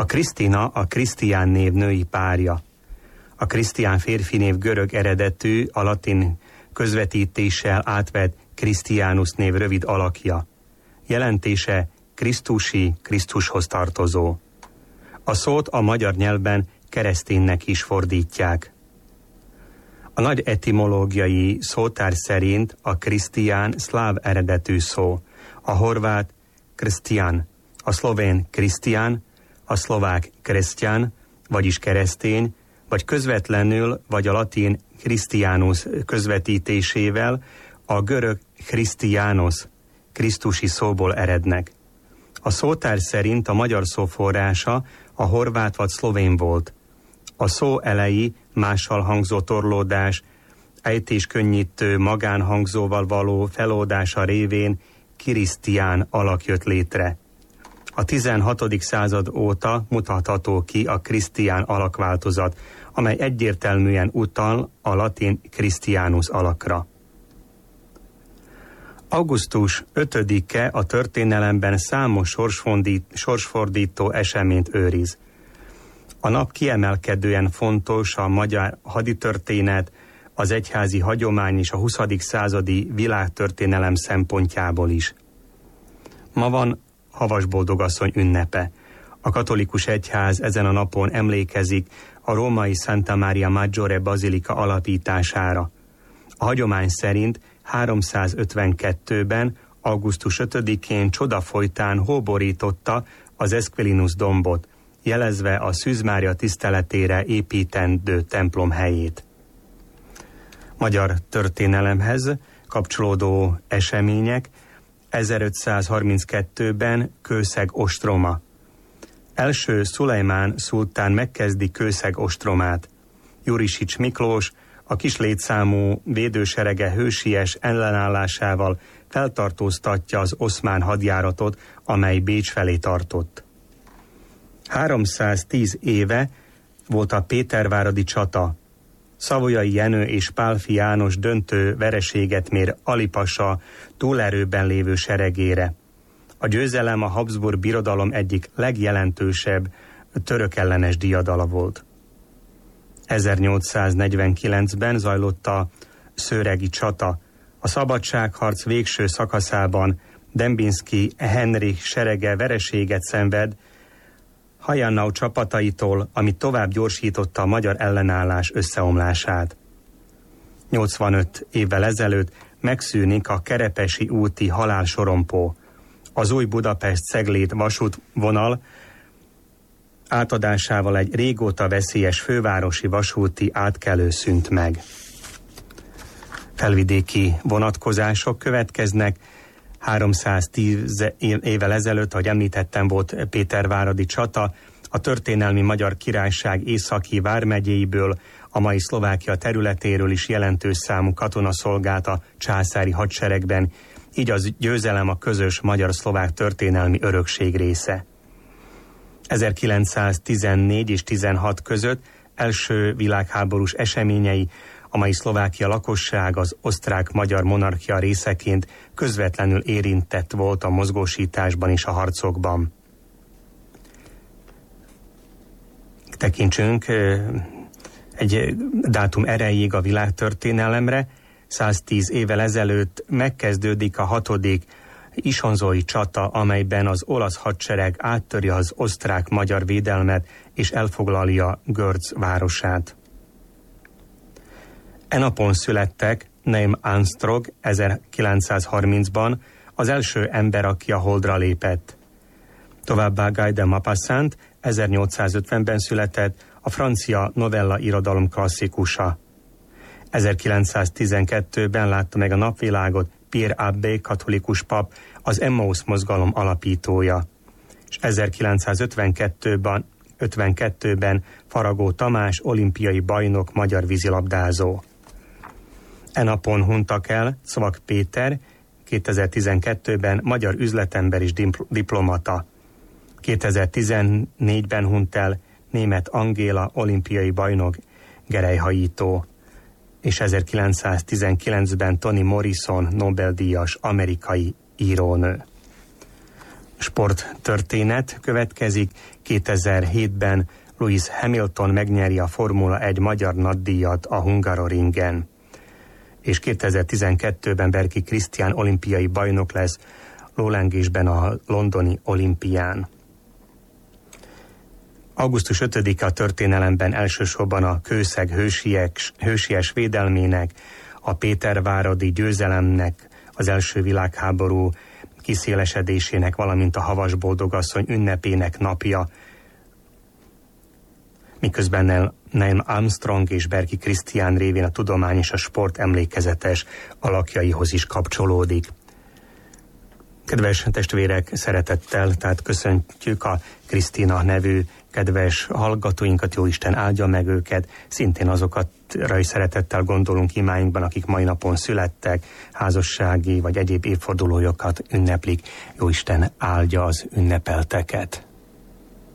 A Krisztina a Krisztián név női párja. A Krisztián férfi név görög eredetű, a latin közvetítéssel átvett Christianus név rövid alakja. Jelentése Krisztusi, Krisztushoz tartozó. A szót a magyar nyelvben kereszténynek is fordítják. A nagy etimológiai szótár szerint a Krisztián szláv eredetű szó, a horvát Krisztián, a szlovén Krisztián, a szlovák Kresztyán, vagyis keresztény, vagy közvetlenül, vagy a latin Christianus közvetítésével a görög Christianos, Krisztusi szóból erednek. A szótár szerint a magyar szó forrása a horvát vagy szlovén volt. A szó elejé mással hangzó torlódás, ejtéskönnyítő magánhangzóval való feloldása révén Krisztián alak jött létre. A 16. század óta mutatható ki a Krisztián alakváltozat, amely egyértelműen utal a latin Christianus alakra. Augusztus 5-e a történelemben számos sorsfordító eseményt őriz. A nap kiemelkedően fontos a magyar haditörténet, az egyházi hagyomány és a 20. századi világtörténelem szempontjából is. Ma van Havasboldogasszony ünnepe. A katolikus egyház ezen a napon emlékezik a római Santa Maria Maggiore bazilika alapítására. A hagyomány szerint 352-ben, augusztus 5-én csoda folytán hóborította az Esquilinus dombot, jelezve a Szűz Mária tiszteletére építendő templom helyét. Magyar történelemhez kapcsolódó események: 1532-ben Kőszeg ostroma. Első Szulejmán szultán megkezdi Kőszeg ostromát. Jurisics Miklós a kis létszámú védőserege hősies ellenállásával feltartóztatja az oszmán hadjáratot, amely Bécs felé tartott. 310 éve volt a péterváradi csata. Savoyai Jenő és Pálffy János döntő vereséget mér Ali pasa túlerőben lévő seregére. A győzelem a Habsburg birodalom egyik legjelentősebb törökellenes diadala volt. 1849-ben zajlott a szőregi csata. A szabadságharc végső szakaszában Dembinski Henrik serege vereséget szenved Hajannau csapataitól, ami tovább gyorsította a magyar ellenállás összeomlását. 85 évvel ezelőtt megszűnik a Kerepesi úti halálsorompó. Az új Budapest-Cegléd vasútvonal átadásával egy régóta veszélyes fővárosi vasúti átkelő szűnt meg. Felvidéki vonatkozások következnek. 310 évvel ezelőtt, ahogy említettem, volt péterváradi csata. A történelmi Magyar Királyság északi vármegyéiből, a mai Szlovákia területéről is jelentős számú katona szolgált a császári hadseregben, így az győzelem a közös magyar-szlovák történelmi örökség része. 1914 és 16 között első világháborús eseményei, a mai Szlovákia lakosság az osztrák-magyar monarchia részeként közvetlenül érintett volt a mozgósításban és a harcokban. Tekintsünk egy dátum erejéig a világtörténelemre. 110 évvel ezelőtt megkezdődik a 6. isonzói csata, amelyben az olasz hadsereg áttöri az osztrák-magyar védelmet és elfoglalja Görz városát. E napon születtek Neil Armstrong 1930-ban, az első ember, aki a Holdra lépett. Továbbá Guy de Maupassant 1850-ben született, a francia novella irodalom klasszikusa. 1912-ben látta meg a napvilágot Pierre Abbé katolikus pap, az Emmaus mozgalom alapítója. És 1952-ben Faragó Tamás olimpiai bajnok, magyar vízilabdázó. E napon huntak el Szvak Péter, 2012-ben magyar üzletember és diplomata. 2014-ben hunyt el Németh Angéla olimpiai bajnok, gerelyhajító, és 1919-ben Toni Morrison Nobel-díjas amerikai írónő. Sporttörténet következik. 2007-ben Lewis Hamilton megnyeri a Formula 1 magyar nagydíjat a Hungaroringen. És 2012-ben Berki Krisztián olimpiai bajnok lesz lólengésben a londoni olimpián. Augusztus 5-e a történelemben elsősorban a kőszeg hősies védelmének, a péterváradi győzelemnek, az első világháború kiszélesedésének, valamint a havas boldogasszony ünnepének napja, miközben Neil Armstrong és Berki Krisztián révén a tudomány és a sport emlékezetes alakjaihoz is kapcsolódik. Kedves testvérek, szeretettel, tehát köszöntjük a Krisztina nevű kedves hallgatóinkat, Jóisten áldja meg őket, szintén azokatra is szeretettel gondolunk imáinkban, akik mai napon születtek, házassági vagy egyéb évfordulójukat ünneplik. Jóisten áldja az ünnepelteket.